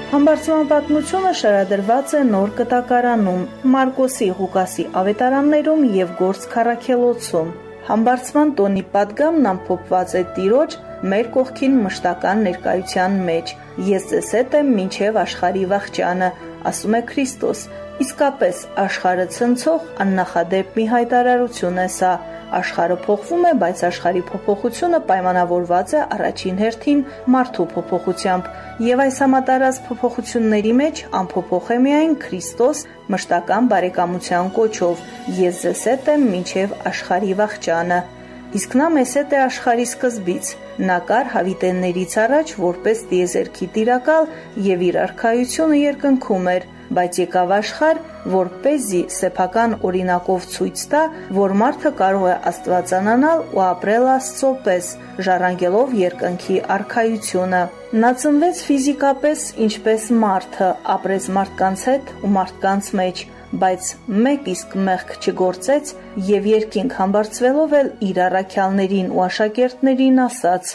Համբարձման պատմությունը շարադրված է նոր կտակարանում, Մարկոսի, Ղուկասի ավետարաններում և Գործ Քառաքելոցում։ Համբարձման տոնի պատգամն ամփոփված է Տիրոջ մեր կողքին մշտական ներկայության մեջ։ Ես ձեզ հետ եմ մինչև աշխարհի վախճանը, ասում է Քրիստոս։ Իսկապես աշխարհը ցնցող աննախադեպ մի հայտարարություն է սա։ Աշխարհը փոխվում է, բայց աշխարհի փոփոխությունը պայմանավորված է առաջին հերթին մարդու փոփոխությամբ, եւ այս համատարած փոփոխությունների մեջ անփոփոխ է միայն Քրիստոս մշտական բարեկամության կոչով։ Ես ձեզ հետ եմ մինչև աշխարհի վախճանը։ Իսկ նա մեզ հետ է աշխարհի սկզբից։ Նա կար հավիտեններից առաջ որպես տիեզերքի տիրակալ եւ իր արքայությունը երկնքում էր, բայց եկավ աշխարհ, որպեսզի սեփական օրինակով ցույց տա, որ մարդը կարող է աստվածանանալ ու ապրել Աստծո պես, ժառանգելով երկնքի արքայությունը։ Նա ծնվեց ֆիզիկապես ինչպես մարդը, ապրեց մարդկանց հետ ու մարդկանց մեջ, բայց մեկ իսկ մեղք չգործեց եւ երկինք համբարձվելով էլ իր առաքյալներին ու աշակերտներին ասաց.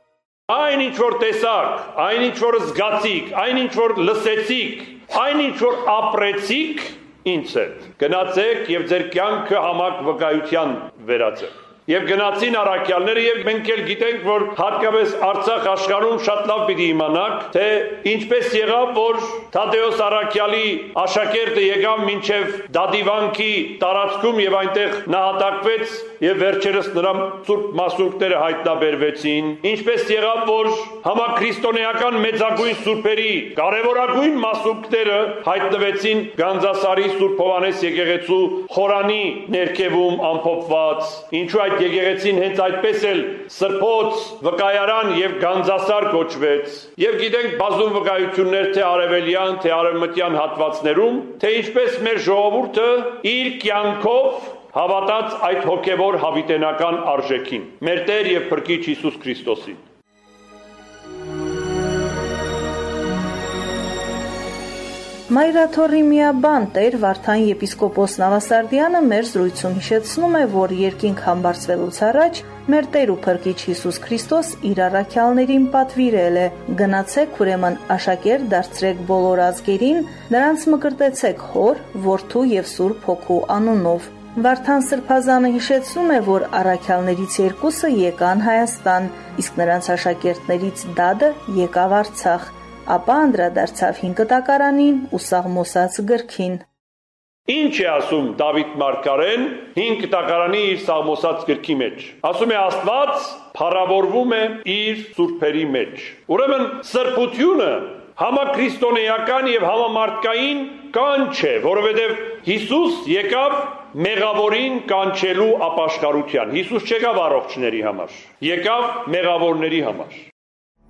Այն ինչ որ տեսաք, այն ինչ որ զգացիք, այն ինչ որ լսեցիք, այն ինչ որ ապրեցիք, ինձ հետ գնացեք եւ ձեր կյանքը համակ վկայության վերածեք։ Եվ գնացին առաքյալները եւ մենք էլ գիտենք, որ հատկապես Արցախ աշխարհում շատ լավ պիտի իմանաք, թե ինչպես եղավ, որ Թադեոս առաքյալի աշակերտը եկավ մինչև Դադիվանքի տարածքում եւ այնտեղ նահատակվեց եւ վերջերս նրա սուրբ մասունքները հայտնաբերվեցին։ Ինչպես եղավ, որ համաքրիստոնեական մեծագույն սուրբերի կարևորագույն մասունքները հայտնվեցին Գանձասարի Սուրբ Հովհաննես եկեղեցու խորանի ներքևում ամփոփված։ Ինչու այդ եկեղեցին հենց այդպես էլ սրբոց, վկայարան եւ Գանձասար կոչվեց։ Եվ գիտենք բազում վկայություններ թե արևելյան, թե արևմտյան հատվածներում, թե ինչպես մեր ժողովուրդը իր կյանքով հավատաց այդ հոգևոր հավիտենական արժեքին, մեր Տեր եւ Փրկիչ Հիսուս Քրիստոսին։ Մայրաթոռի միաբան Տեր Վարդան եպիսկոպոս Նավասարդյանը մեր զրույցում հիշեցնում է, որ երկինք համբարձվելուց առաջ մեր Տեր ու Փրկիչ Հիսուս Քրիստոս իր առաքյալներին պատվիրել է. «Գնացեք ուրեմն աշակերտ դարձրեք բոլոր ազգերին, նրանց մկրտեցեք Հոր, Որդու եւ Սուրբ Հոգու անունով»։ Վարդան Սրբազանը հիշեցնում է, որ առաքյալներից երկուսը եկան Հայաստան, իսկ նրանց աշակերտներից Դադը եկավ Արցախ, ապա անդրադարձավ 5 կտակարանին ու Սաղմոսաց գրքին։ Ինչ է ասում Դավիթ մարգարեն 5 կտակարանի իր Սաղմոսաց գրքի մեջ։ Ասում է Աստված փառավորվում է իր սուրբերի մեջ։ Ուրեմն սրբությունը համաքրիստոնեական եւ համամարտկային կանչ է, որովհետեւ Հիսուս եկավ մեղավորին կանչելու ապաշխարության։ Հիսուս չեկավ առողջների համար, եկավ մեղավորների համար։